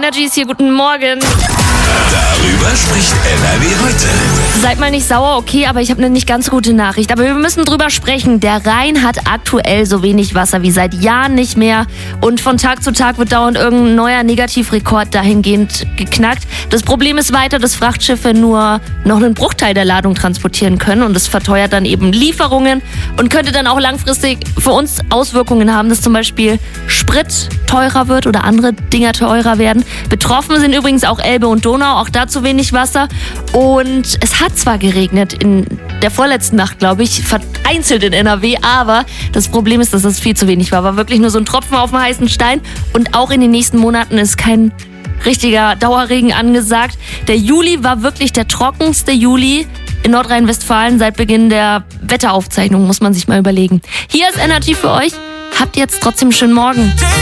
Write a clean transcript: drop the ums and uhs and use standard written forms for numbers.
Energy ist hier, guten Morgen. Darüber spricht NRW heute. Seid mal nicht sauer, okay, aber ich habe eine nicht ganz gute Nachricht. Aber wir müssen drüber sprechen. Der Rhein hat aktuell so wenig Wasser wie seit Jahren nicht mehr. Und von Tag zu Tag wird dauernd irgendein neuer Negativrekord dahingehend geknackt. Das Problem ist weiter, dass Frachtschiffe nur noch einen Bruchteil der Ladung transportieren können. Und das verteuert dann eben Lieferungen und könnte dann auch langfristig für uns Auswirkungen haben, dass zum Beispiel Sprit teurer wird oder andere Dinger teurer werden. Betroffen sind übrigens auch Elbe und Donau, auch da zu wenig Wasser. Und es hat zwar geregnet in der vorletzten Nacht, glaube ich, vereinzelt in NRW, aber das Problem ist, dass es viel zu wenig war. War wirklich nur so ein Tropfen auf dem heißen Stein. Und auch in den nächsten Monaten ist kein richtiger Dauerregen angesagt. Der Juli war wirklich der trockenste Juli in Nordrhein-Westfalen seit Beginn der Wetteraufzeichnung, muss man sich mal überlegen. Hier ist Energy für euch. Habt jetzt trotzdem einen schönen Morgen.